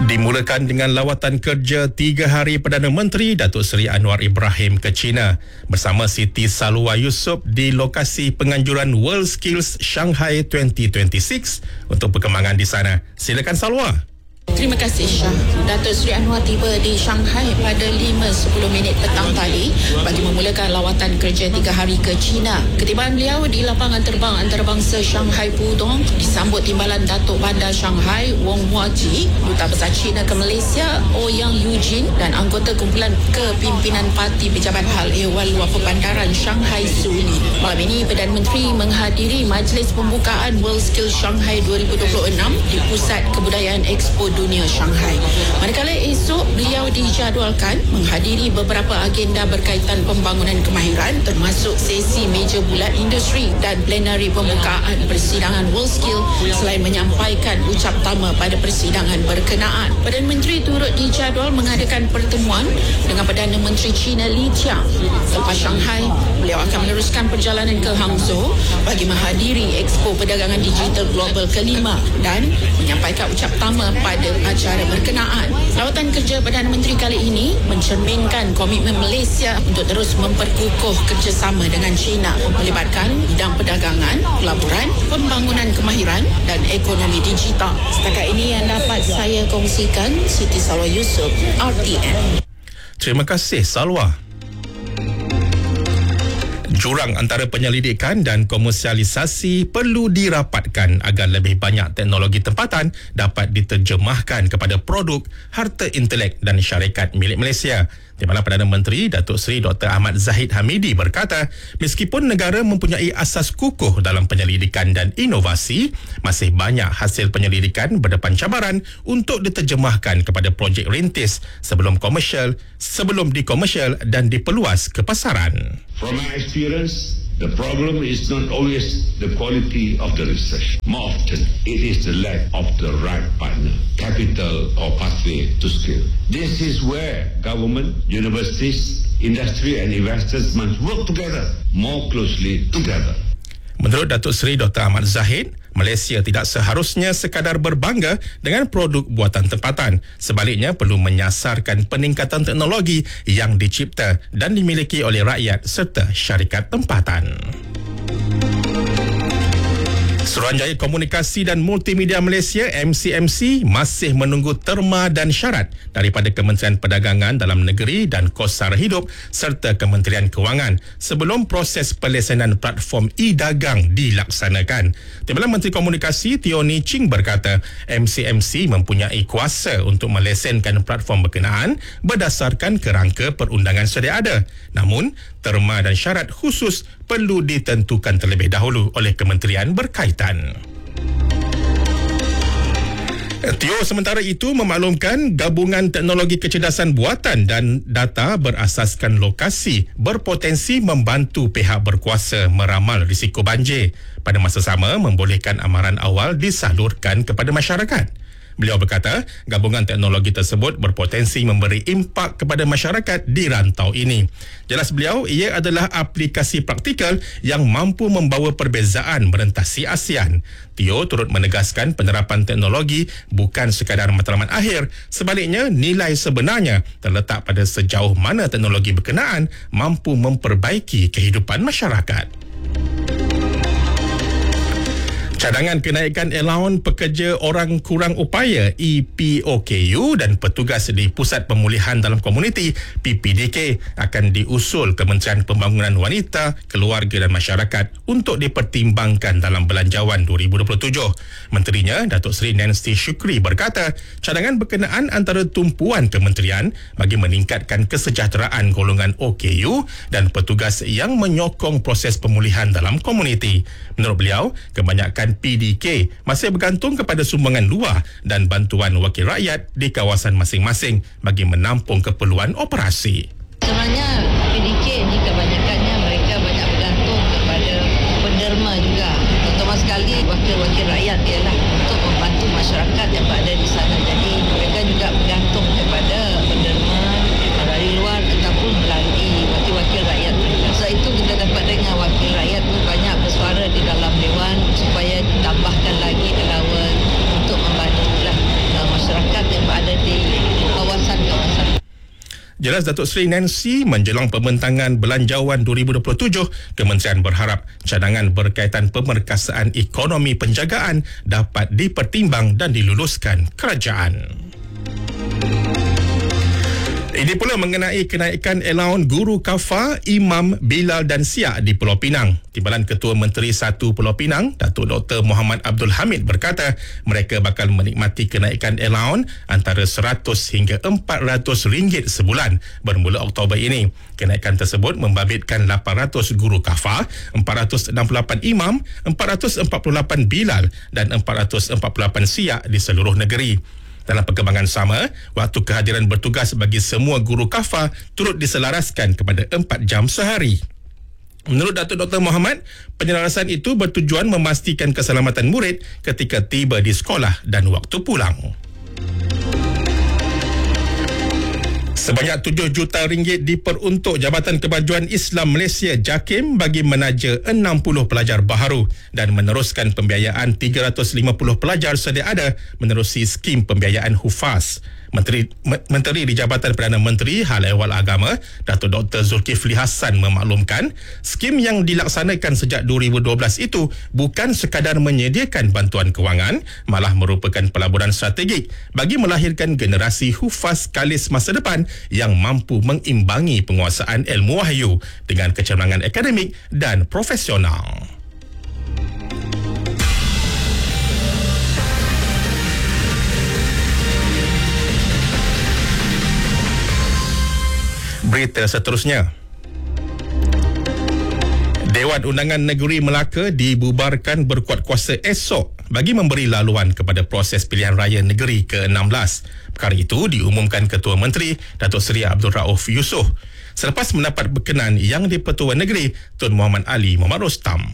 Dimulakan dengan lawatan kerja 3 hari Perdana Menteri Datuk Seri Anwar Ibrahim ke China bersama Siti Salwa Yusof di lokasi penganjuran WorldSkills Shanghai 2026 untuk perkembangan di sana. Silakan Salwa. Terima kasih Syah. Datuk Seri Anwar tiba di Shanghai pada 5.10 petang tadi bagi memulakan lawatan kerja 3 hari ke China. Ketibaan beliau di lapangan terbang antarabangsa Shanghai Pudong disambut timbalan Datuk Bandar Shanghai Wong Huaji, Duta Besar China ke Malaysia Ouyang Eugene dan anggota kumpulan kepimpinan Parti Pejabat Hal Ehwal Luar Perbandaran Shanghai Suli. Malam ini Perdana Menteri menghadiri majlis pembukaan WorldSkills Shanghai 2026 di Pusat Kebudayaan Expo Dunia Shanghai. Manakala esok beliau dijadualkan menghadiri beberapa agenda berkaitan pembangunan kemahiran termasuk sesi meja bulat industri dan plenari pembukaan persidangan WorldSkills selain menyampaikan ucap tama pada persidangan berkenaan. Perdana Menteri turut dijadual mengadakan pertemuan dengan Perdana Menteri China Li Qiang. Selepas Shanghai, beliau akan meneruskan perjalanan ke Hangzhou bagi menghadiri Expo Perdagangan Digital Global ke-5 dan menyampaikan ucap tama pada acara berkenaan. Lawatan kerja Perdana Menteri kali ini mencerminkan komitmen Malaysia untuk terus memperkukuh kerjasama dengan China melibatkan bidang perdagangan, pelaburan, pembangunan kemahiran dan ekonomi digital. Setakat ini yang dapat saya kongsikan. Siti Salwa Yusof, RTM. Terima kasih Salwa. Jurang antara penyelidikan dan komersialisasi perlu dirapatkan agar lebih banyak teknologi tempatan dapat diterjemahkan kepada produk, harta intelek dan syarikat milik Malaysia. Di mana Perdana Menteri Datuk Seri Dr. Ahmad Zahid Hamidi berkata, meskipun negara mempunyai asas kukuh dalam penyelidikan dan inovasi, masih banyak hasil penyelidikan berdepan cabaran untuk diterjemahkan kepada projek rintis sebelum dikomersial dan diperluas ke pasaran. From my experience, the problem is not always the quality of the research. More often, it is the lack of the right partner, capital or pathway to scale. This is where government, universities, industry and investors must work together, more closely together. Menurut Datuk Seri Dr. Ahmad Zahid, Malaysia tidak seharusnya sekadar berbangga dengan produk buatan tempatan. Sebaliknya perlu menyasarkan peningkatan teknologi yang dicipta dan dimiliki oleh rakyat serta syarikat tempatan. Suruhanjaya Komunikasi dan Multimedia Malaysia MCMC masih menunggu terma dan syarat daripada Kementerian Perdagangan Dalam Negeri dan Kos Sara Hidup serta Kementerian Kewangan sebelum proses pelesenan platform e-dagang dilaksanakan. Timbalan Menteri Komunikasi Tioni Ching berkata MCMC mempunyai kuasa untuk melesenkan platform berkenaan berdasarkan kerangka perundangan sedia ada. Namun, terma dan syarat khusus perlu ditentukan terlebih dahulu oleh kementerian berkaitan. Tio sementara itu memaklumkan gabungan teknologi kecerdasan buatan dan data berasaskan lokasi berpotensi membantu pihak berkuasa meramal risiko banjir. Pada masa sama membolehkan amaran awal disalurkan kepada masyarakat. Beliau berkata, gabungan teknologi tersebut berpotensi memberi impak kepada masyarakat di rantau ini. Jelas beliau, ia adalah aplikasi praktikal yang mampu membawa perbezaan merentasi ASEAN. Tio turut menegaskan penerapan teknologi bukan sekadar matlamat akhir. Sebaliknya, nilai sebenarnya terletak pada sejauh mana teknologi berkenaan mampu memperbaiki kehidupan masyarakat. Cadangan kenaikan allowance pekerja orang kurang upaya EPOKU dan petugas di Pusat Pemulihan Dalam Komuniti PPDK akan diusul Kementerian Pembangunan Wanita, Keluarga dan Masyarakat untuk dipertimbangkan dalam Belanjawan 2027. Menterinya, Datuk Seri Nancy Shukri berkata, cadangan berkenaan antara tumpuan kementerian bagi meningkatkan kesejahteraan golongan OKU dan petugas yang menyokong proses pemulihan dalam komuniti. Menurut beliau, kebanyakan PDK masih bergantung kepada sumbangan luar dan bantuan wakil rakyat di kawasan masing-masing bagi menampung keperluan operasi. Sebenarnya PDK ni kebanyakannya mereka banyak bergantung kepada penderma juga. Terutama sekali wakil-wakil rakyat ialah untuk membantu masyarakat yang berada di sana. Jadi mereka juga bergantung kepada penderma dari luar ataupun melalui wakil-wakil rakyat. Sebab itu kita dapat dengar wakil rakyat tu banyak bersuara di dalam Dewan supaya ditambahkan lagi allowance untuk membantu masyarakat yang berada Jelas Datuk Seri Nancy menjelang pembentangan Belanjawan 2027, Kementerian berharap cadangan berkaitan pemerkasaan ekonomi penjagaan dapat dipertimbang dan diluluskan kerajaan. Ini pula mengenai kenaikan allowance guru kafa, imam, bilal dan siak di Pulau Pinang. Timbalan Ketua Menteri 1 Pulau Pinang, Datuk Dr. Muhammad Abdul Hamid berkata mereka bakal menikmati kenaikan allowance antara RM100 hingga RM400 sebulan bermula Oktober ini. Kenaikan tersebut membabitkan 800 guru kafa, 468 imam, 448 bilal dan 448 siak di seluruh negeri. Dalam perkembangan sama, waktu kehadiran bertugas bagi semua guru kafa turut diselaraskan kepada 4 jam sehari. Menurut Datuk Dr. Muhammad, penyelarasan itu bertujuan memastikan keselamatan murid ketika tiba di sekolah dan waktu pulang. Sebanyak RM7 juta diperuntuk Jabatan Kemajuan Islam Malaysia JAKIM bagi menaja 60 pelajar baharu dan meneruskan pembiayaan 350 pelajar sedia ada menerusi skim pembiayaan Hufaz. Menteri di Jabatan Perdana Menteri Hal Ehwal Agama, Datuk Dr. Zulkifli Hassan memaklumkan, skim yang dilaksanakan sejak 2012 itu bukan sekadar menyediakan bantuan kewangan, malah merupakan pelaburan strategik bagi melahirkan generasi hufaz kalis masa depan yang mampu mengimbangi penguasaan ilmu wahyu dengan kecermangan akademik dan profesional. Berita seterusnya. Dewan Undangan Negeri Melaka dibubarkan berkuat kuasa esok bagi memberi laluan kepada proses pilihan raya negeri ke-16. Perkara itu diumumkan Ketua Menteri Datuk Seri Abdul Rauf Yusof selepas mendapat berkenan Yang di-Pertua Negeri Tun Muhammad Ali Muhammad Rostam.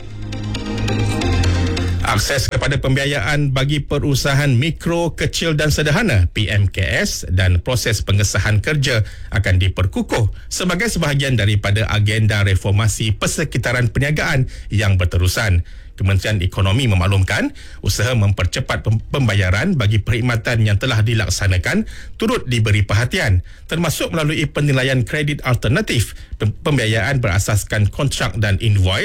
Akses kepada pembiayaan bagi perusahaan mikro, kecil dan sederhana PMKS dan proses pengesahan kerja akan diperkukuh sebagai sebahagian daripada agenda reformasi persekitaran perniagaan yang berterusan. Kementerian Ekonomi memaklumkan usaha mempercepat pembayaran bagi perkhidmatan yang telah dilaksanakan turut diberi perhatian, termasuk melalui penilaian kredit alternatif, pembiayaan berasaskan kontrak dan invoice